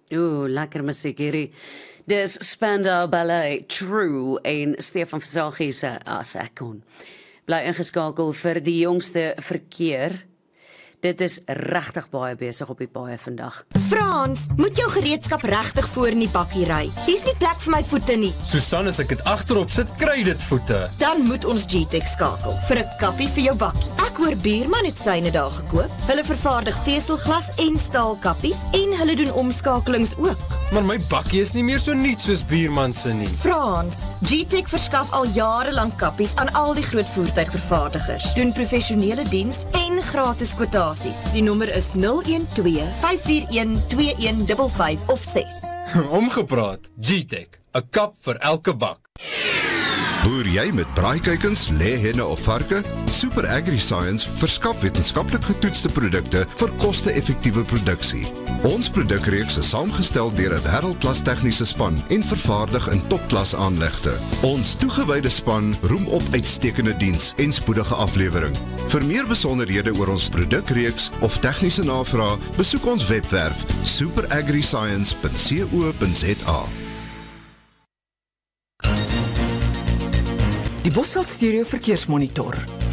Oeh, lekker musiek hierdie. Dis Spandau Ballet, True en Stefan Versaagie se As ek kon. Bly ingeskakel vir die jongste verkeer. Dit is regtig baie besig op die paaie vandag. Frans, moet jou gereedskap regtig voor in die bakkie ry. Dis nie plek vir my voete nie. Susan, as ek dit agterop sit, kry dit voete. Dan moet ons GTEC skakel vir 'n kappie vir jou bakkie. Ek hoor Buurman het syne daar gekoop. Hulle vervaardig veselglas en staalkappies en hulle doen omskakelings ook. Maar my bakkie is nie meer so nuut soos Buurman se nie. Frans, GTEC verskaf al jare lank kappies aan al die groot voertuigvervaardigers. Doen professionele diens en gratis kwotasies. Die nommer is 012-541-2155 of 6. Omgepraat, GTEC, 'n kap vir elke bak. Boer jy met braaikuikens, lêhenne of varke? Super AgriScience verskaf wetenskaplik getoetste produkte vir koste-effektiewe produksie. Ons produkreeks is saamgestel deur 'n wêreldklas tegniese span en vervaardig in topklas aanlegte. Ons toegewyde span roem op uitstekende diens en spoedige aflewering. Vir meer besonderhede oor ons produkreeks of tegniese navrae, besoek ons webwerf superagriscience.co.za. Die Bosveld Stereo Verkeersmonitor.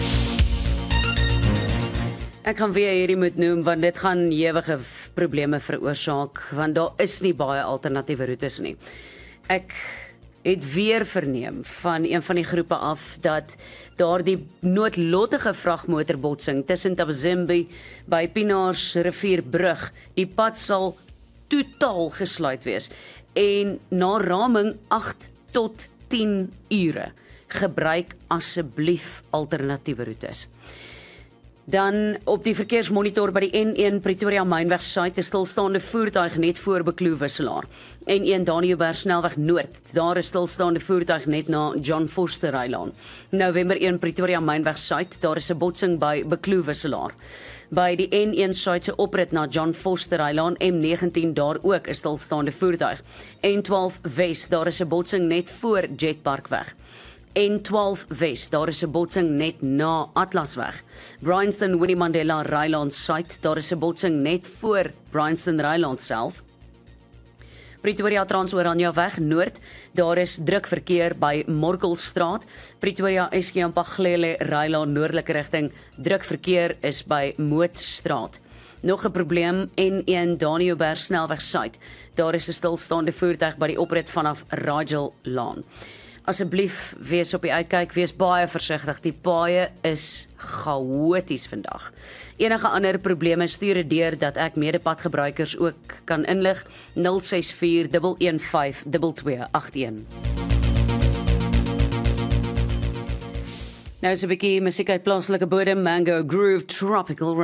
Ek gaan weer hierdie moet noem, want dit gaan ewige probleme veroorsaak, want daar is nie baie alternatiewe roetes nie. Ek het weer verneem van een van die groepe af, dat daar die noodlottige vragmotorbotsing tussen Tabazimbi by Pienaars Rivierbrug, die pad sal totaal gesluit wees, en na raming 8 tot 10 ure. Gebruik asseblief alternatiewe roetes. Dan op die verkeersmonitor by die N1 Pretoria Mynweg Suid, 'n stilstaande voertuig net voor Bekloof Wisselaar. N1 Daniëlberg Snelweg Noord, daar 'n stilstaande voertuig net na John Vorster Rylaan. November 1 Pretoria Mynweg Suid, daar is 'n botsing by Bekloof Wisselaar. By die N1 Suid se oprit na John Vorster Rylaan, M19, daar ook 'n stilstaande voertuig. N12 Wes, daar is 'n botsing net voor Jetparkweg. N12 Wes, daar is 'n botsing net na Atlasweg. Bryanston Winnie Mandela Rylaan Suid, daar is 'n botsing net voor Bryanston Rylaan self. Pretoria Transoranje Weg Noord, daar is druk verkeer by Morkelstraat. Pretoria Eskeampaglele Rylaan noordelike rigting, druk verkeer is by Mootstraat. Nog 'n probleem, N1 Daniëlberg Snelweg Suid, daar is 'n stilstaande voertuig by die oprit vanaf Rigel Laan. Asseblief, wees op die uitkyk, wees baie versigtig, die paaie is chaoties vandag. Enige ander probleme stuur dit deur dat ek medepadgebruikers ook kan inlig, 064 115 2281. Nou is 'n bietjie musiek uit plaaslike bodem, Mango Groove Tropical